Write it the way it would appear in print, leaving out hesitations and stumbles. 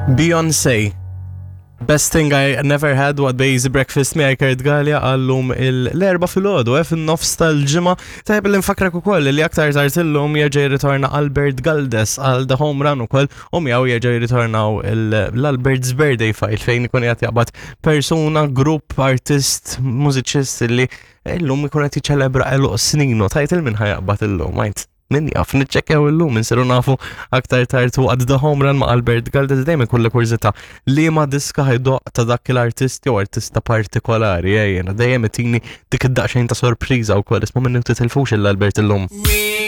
Beyoncé. Best thing I never had what Basic Breakfast mi Kurt Gallia għallum l-erba fil-ħodu, fin-nofs tal-ġimma. Tajb l-infakrak ukoll li aktar tard illum jerġa' jirritorna Albert Galdes għal The Home Run ukoll u miegħu jerġa' jirritornaw l-Albert's Birthday File fejn ikun qed jaqbad persuna, grupp, artist, mużiċist li illum ikun qed jiċċelebra eluq sninu. Tajt il-min ħajaqbad illum, għajt. Min jaf, nitċekjaw illum, insiru nafu aktar tartu għad The Home Run ma' Albert Galdes dejjem kull kurzita li ma diska ħajdoq ta' dak l-artist jew artista partikolari, jena dejjem itini dik id-daqsxejn ta' sorpriża wkoll isma' minnu titilfux l-Albert illum.